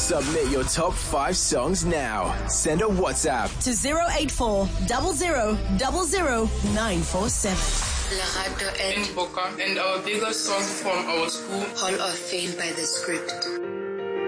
Submit your top 5 songs now. Send a WhatsApp to 084 00 947. Lerato in Boca, and our biggest song from our school, Hall of Fame by the Script.